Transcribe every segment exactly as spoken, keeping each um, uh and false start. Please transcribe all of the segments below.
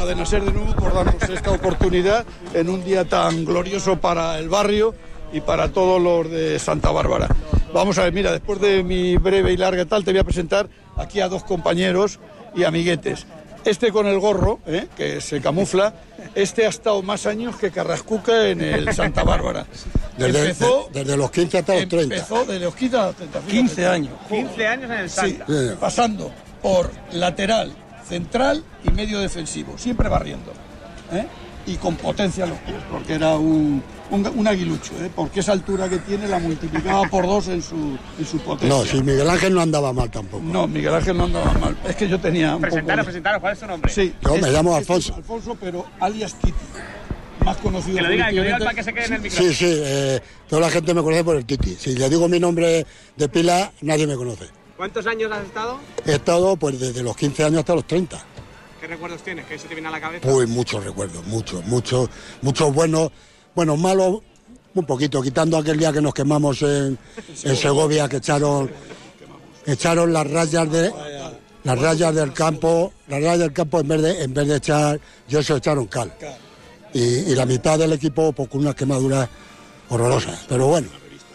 Cadena Ser de nuevo por darnos esta oportunidad en un día tan glorioso para el barrio y para todos los de Santa Bárbara. Vamos a ver, mira, después de mi breve y larga tal, te voy a presentar aquí a dos compañeros y amiguetes. Este con el gorro, ¿eh? que se camufla, este ha estado más años que Carrascuca en el Santa Bárbara. Desde, empezó, de, desde los quince hasta los treinta. Empezó desde los quince hasta los treinta. quince años. quince años en el Santa. Sí, sí, pasando por lateral, central y medio defensivo, siempre barriendo. ¿eh? Y con potencia a los pies, porque era un, un, un aguilucho, ¿eh? porque esa altura que tiene la multiplicaba por dos en su, en su potencia. No, si Miguel Ángel no andaba mal tampoco. No, Miguel Ángel no andaba mal. Es que yo tenía... Un presentaros, poco... presentaros, ¿cuál es su nombre? Sí, yo es, me llamo es, Alfonso. Es Alfonso, pero alias Titi. Más conocido. Que lo diga, que lo diga para que se quede en el micrófono. Sí, sí, eh, toda la gente me conoce por el Titi. Si le digo mi nombre de pila, nadie me conoce. ¿Cuántos años has estado? He estado pues desde los quince años hasta los treinta. ¿Qué recuerdos tienes? ¿Qué se te viene a la cabeza? Pues muchos recuerdos, muchos, muchos, muchos buenos, buenos, malos, un poquito, quitando aquel día que nos quemamos en, en Segovia, que echaron, echaron las rayas de las rayas del campo, las rayas del campo en vez de, en vez de echar, yo eso echaron cal. Y, y la mitad del equipo pues, con unas quemaduras horrorosas, pero bueno.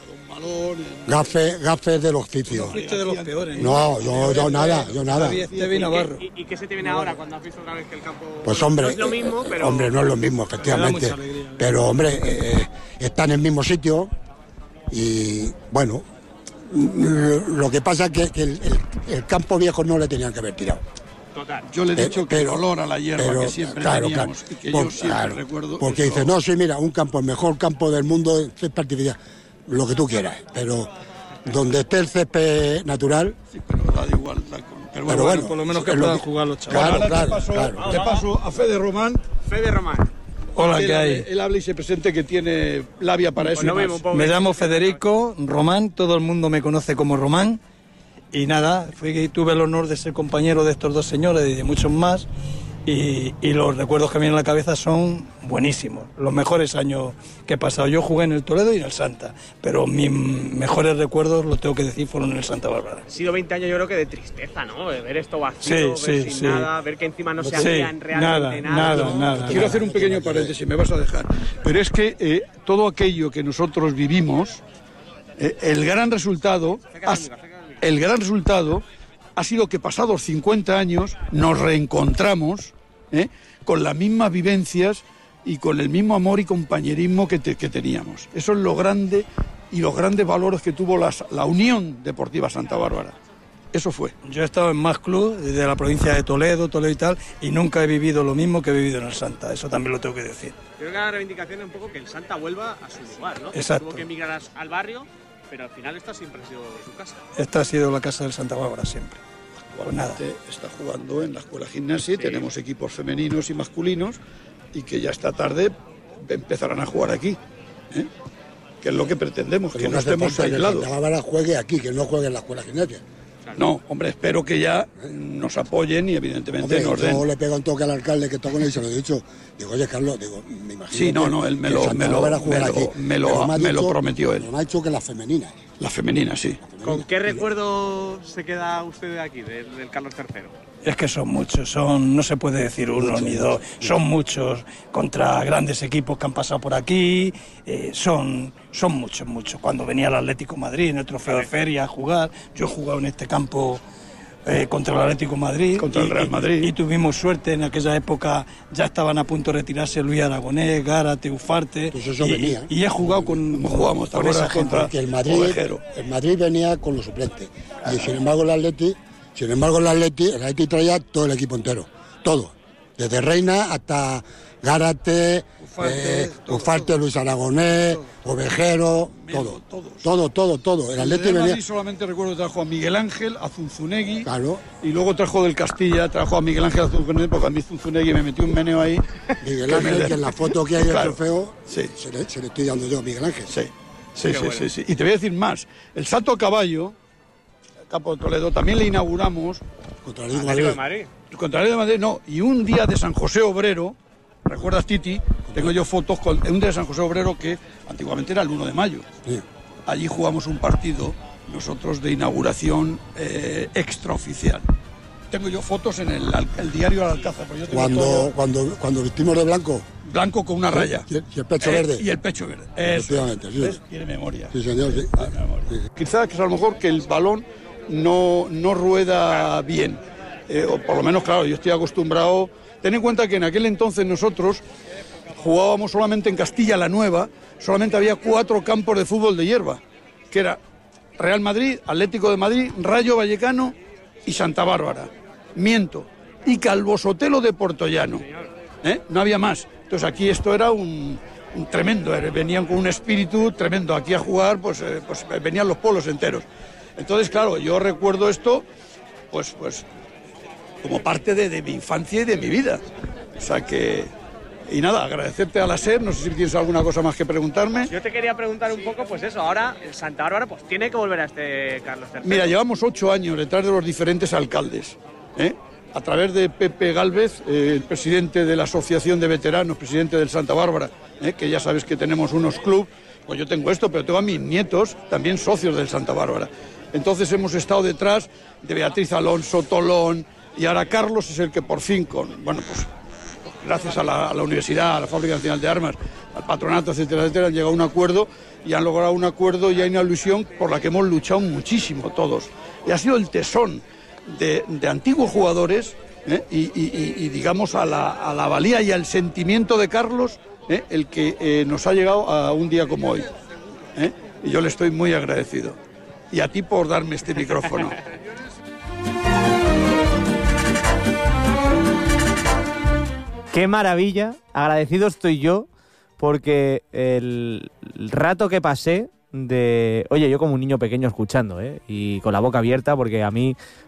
Gafes, gafes del oficio. No fuiste de los peores. No, yo, yo nada, yo nada. ¿Y, y, ¿Y qué se te viene ahora cuando has visto otra vez que el campo... Pues hombre, no es lo mismo, pero... hombre, no es lo mismo, efectivamente. Pero hombre, eh, está en el mismo sitio y bueno, lo que pasa es que, que el, el, el campo viejo no le tenían que haber tirado. Total. Yo le he dicho pero, que el olor a la hierba pero, que siempre claro, teníamos claro, y que por, yo siempre claro, recuerdo... porque eso... dice, no, sí, mira, un campo, el mejor campo del mundo es césped artificial, lo que tú quieras, pero donde esté el césped natural... Sí, pero da igual. Da, pero, pero bueno, por lo menos que puedan jugar los chavales. Claro, Claro, claro, claro, te, paso, claro. te paso a Fede Román. Fede Román. Hola, él, ¿qué hay? Él habla y se presente que tiene labia para eso. Pues no y me, más. Me llamo Federico Román, todo el mundo me conoce como Román. Y nada, fui, tuve el honor de ser compañero de estos dos señores y de muchos más. Y, y los recuerdos que me vienen a la cabeza son buenísimos. Los mejores años que he pasado. Yo jugué en el Toledo y en el Santa, pero mis mejores recuerdos, lo tengo que decir, fueron en el Santa Bárbara. Ha sido veinte años yo creo que de tristeza, ¿no? De ver esto vacío, Sí, ver sí, sin sí. nada, ver que encima no se Sí, hacían realmente nada, nada. nada, nada. Quiero hacer un pequeño paréntesis, me vas a dejar. Pero es que eh, todo aquello que nosotros vivimos, eh, el gran resultado, ha, el gran resultado ha sido que pasados cincuenta años nos reencontramos ¿eh? con las mismas vivencias y con el mismo amor y compañerismo que, te, que teníamos. Eso es lo grande y los grandes valores que tuvo las, la Unión Deportiva Santa Bárbara. Eso fue. Yo he estado en más clubes de la provincia de Toledo, Toledo y tal, y nunca he vivido lo mismo que he vivido en el Santa. Eso también lo tengo que decir. Creo que la reivindicación es un poco que el Santa vuelva a su lugar, ¿no? Exacto. Tuvo que emigrar al barrio, pero al final esta siempre ha sido su casa. Esta ha sido la casa del Santa Bárbara siempre. Pues nada. Está jugando en la escuela gimnasia, sí. Tenemos equipos femeninos y masculinos y que ya esta tarde empezarán a jugar aquí, ¿eh? Que es lo que pretendemos, que no estemos aislados. Que Santa Bárbara juegue aquí, que no juegue en la escuela gimnasia. No, hombre, espero que ya nos apoyen y evidentemente hombre, nos den. Yo le pego un toque al alcalde que está con él y se lo he dicho. Digo, oye, Carlos, digo, me imagino. Sí, no, no, él me lo, me lo, me lo, me lo, me me lo prometió él. Me ha dicho que las femeninas. Las femeninas, sí. La femenina. ¿Con qué recuerdo se queda usted de aquí, del, del Carlos tercero? Es que son muchos, son no se puede decir uno muchos, ni dos, muchos. Son muchos contra grandes equipos que han pasado por aquí, eh, son, son muchos, muchos. Cuando venía el Atlético de Madrid en el Trofeo de Feria a jugar, yo he jugado en este campo eh, contra el Atlético de Madrid. Contra el Real Madrid. Y, y tuvimos suerte, en aquella época ya estaban a punto de retirarse Luis Aragonés, Gárate, Ufarte. Pues eso y, venía. Y, y he jugado con, jugamos con esa contra Porque el Madrid, el Madrid venía con los suplentes. Y sin embargo el Atleti... Sin embargo, el Atleti, el Atleti traía todo el equipo entero, todo, desde Reina hasta Gárate, Ufarte, eh, todo, Ufarte todo, Luis Aragonés, todo. Ovejero, todo, todos. todo, todo, todo. El Atleti venía... Madrid solamente recuerdo que trajo a Miguel Ángel, a Zunzunegui, claro. Y luego trajo del Castilla, trajo a Miguel Ángel a Zunzunegui, porque a mí Zunzunegui me metió un meneo ahí. Miguel Ángel, que en la foto que hay del claro. trofeo, sí. se, le, se le estoy dando yo a Miguel Ángel. Sí, sí, sí, bueno. sí, sí. Y te voy a decir más, el salto a caballo... Campo de Toledo, también le inauguramos contra el Atlético de Madrid. Contra el Atlético de Madrid, no, y un día de San José Obrero, ¿recuerdas, Titi? Tengo yo fotos con un día de San José Obrero que antiguamente era el uno de mayo. Sí. Allí jugamos un partido, nosotros de inauguración eh, extraoficial. tengo yo fotos en el, el diario Al Alcázar. Yo tengo Cuando, todo... cuando, cuando vestimos de blanco. Blanco con una raya. Y el, y el pecho eh, verde. Y el pecho verde. Efectivamente, sí. ¿Ves? Tiene memoria. Sí, señor, sí. Tiene memoria. Sí. Quizás que a lo mejor que el balón no, no rueda bien. Eh, o por lo menos, claro, yo estoy acostumbrado... Ten en cuenta que en aquel entonces nosotros jugábamos solamente en Castilla la Nueva, solamente había cuatro campos de fútbol de hierba, que era Real Madrid, Atlético de Madrid, Rayo Vallecano y Santa Bárbara. Miento. Y Calvo Sotelo de Portollano. ¿Eh? No había más. Entonces aquí esto era un, un tremendo, venían con un espíritu tremendo. Aquí a jugar, pues, eh, pues venían los pueblos enteros. Entonces, claro, yo recuerdo esto, pues, pues como parte de, de mi infancia y de mi vida. O sea que... Y nada, agradecerte a la SER, no sé si tienes alguna cosa más que preguntarme. Yo te quería preguntar un poco, pues eso, ahora Santa Bárbara pues tiene que volver a este Carlos tercero. Mira, llevamos ocho años detrás de los diferentes alcaldes, ¿eh? A través de Pepe Gálvez, eh, el presidente de la Asociación de Veteranos, presidente del Santa Bárbara, ¿eh? Que ya sabes que tenemos unos clubes, pues yo tengo esto, pero tengo a mis nietos, también socios del Santa Bárbara. Entonces hemos estado detrás de Beatriz Alonso, Tolón, y ahora Carlos es el que por fin, con, bueno, pues gracias a la, a la universidad, a la Fábrica Nacional de Armas, al patronato, etcétera, etcétera, han llegado a un acuerdo y han logrado un acuerdo y hay una ilusión por la que hemos luchado muchísimo todos. Y ha sido el tesón de, de antiguos jugadores, ¿eh? y, y, y, y digamos a la, a la valía y al sentimiento de Carlos, ¿eh? el que eh, nos ha llegado a un día como hoy. ¿eh? Y yo le estoy muy agradecido. Y a ti por darme este micrófono. Qué maravilla, agradecido estoy yo, porque el rato que pasé de... Oye, yo como un niño pequeño escuchando, ¿eh? Y con la boca abierta, porque a mí